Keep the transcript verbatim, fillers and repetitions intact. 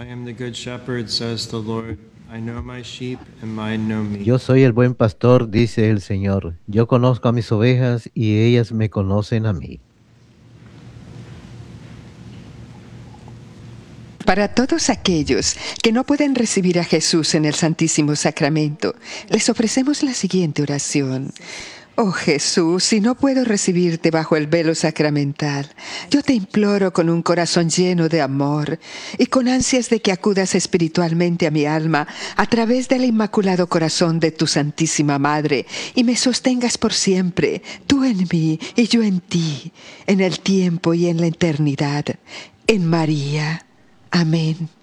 I am the good shepherd, says the Lord. I know my sheep and mine know me. Yo soy el buen pastor, dice el Señor. Yo conozco a mis ovejas y ellas me conocen a mí. Para todos aquellos que no pueden recibir a Jesús en el Santísimo Sacramento, les ofrecemos la siguiente oración. Oh Jesús, si no puedo recibirte bajo el velo sacramental, yo te imploro con un corazón lleno de amor y con ansias de que acudas espiritualmente a mi alma a través del Inmaculado Corazón de tu Santísima Madre y me sostengas por siempre, tú en mí y yo en ti, en el tiempo y en la eternidad, en María. Amén.